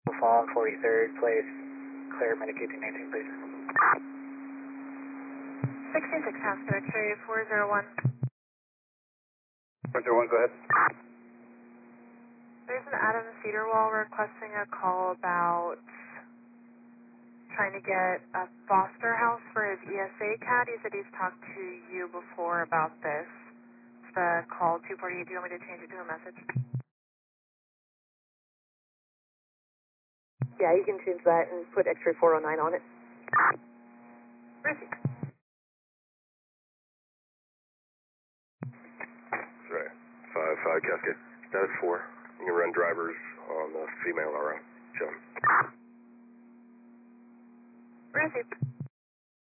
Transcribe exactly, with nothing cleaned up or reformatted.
Fall, forty-third place, clear, Medicating nineteen, please. sixty-six, half to X-ray, four zero one. four zero one, go ahead. There's an Adam Cedarwall requesting a call about trying to get a foster house for his E S A cat. He said he's talked to you before about this. It's the call two forty-eight. Do you want me to change it to a message? Yeah, you can change that and put X-ray four oh nine on it. Received. That's right. Five, five, Cascade. Status four. You can run drivers on the female R O. Show 'em. Received.